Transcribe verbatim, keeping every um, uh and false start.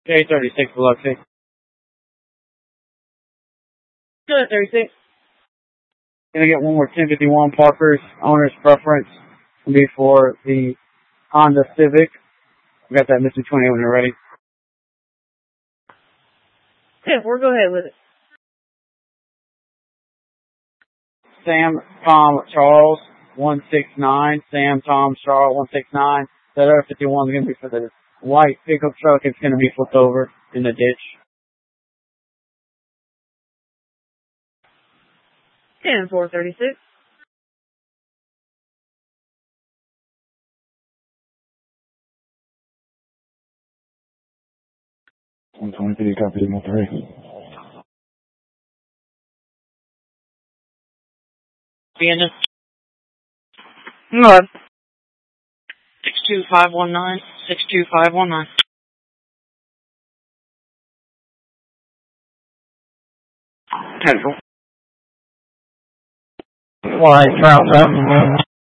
J thirty-six, Biloxi. Good, thirty-six. Gonna get one more ten fifty-one Parker's owner's preference. Will be for the Honda Civic. We got that Mister twenty when you're ready. ten four, go ahead with it. Sam, Tom, Charles, one six nine. Sam, Tom, Charles, one six nine. That other fifty-one is going to be for the white pickup truck. It's going to be flipped over in the ditch. ten four, thirty-six. one twenty-three, copy, Signal three. Vienna. North. six two five one nine, six two five one nine. Central. White, trout, up.